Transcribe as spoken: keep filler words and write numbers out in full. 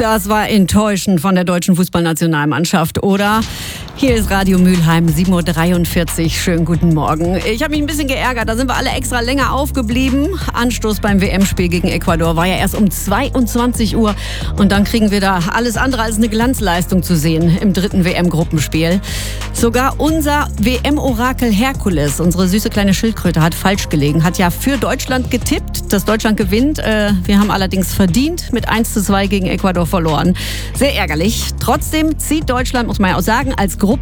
Das war enttäuschend von der deutschen Fußballnationalmannschaft, oder? Hier ist Radio Mülheim, sieben Uhr dreiundvierzig. Schönen guten Morgen. Ich habe mich ein bisschen geärgert, da sind wir alle extra länger aufgeblieben. Anstoß beim W M-Spiel gegen Ecuador war ja erst um zweiundzwanzig Uhr. Und dann kriegen wir da alles andere als eine Glanzleistung zu sehen im dritten W M-Gruppenspiel. Sogar unser W M-Orakel Herkules, unsere süße kleine Schildkröte, hat falsch gelegen. Hat ja für Deutschland getippt, dass Deutschland gewinnt. Wir haben allerdings verdient mit eins zu zwei gegen Ecuador verloren. Sehr ärgerlich. Trotzdem zieht Deutschland, muss man ja auch sagen, als Gruppe